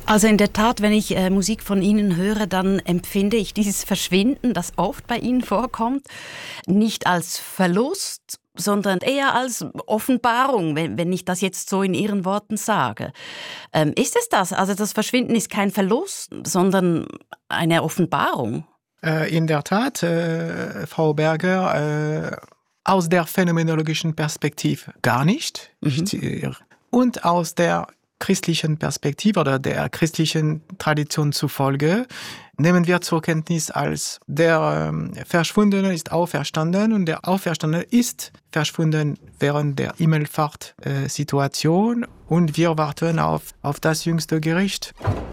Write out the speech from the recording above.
Also in der Tat, wenn ich Musik von Ihnen höre, dann empfinde ich dieses Verschwinden, das oft bei Ihnen vorkommt, nicht als Verlust, sondern eher als Offenbarung, wenn ich das jetzt so in Ihren Worten sage. Ist es das? Also das Verschwinden ist kein Verlust, sondern eine Offenbarung? In der Tat, Frau Berger, aus der phänomenologischen Perspektive gar nicht. Und aus der christlichen Perspektive oder der christlichen Tradition zufolge nehmen wir zur Kenntnis als der Verschwundene ist auferstanden und der Auferstandene ist verschwunden während der Himmelfahrt-Situation und wir warten auf das jüngste Gericht.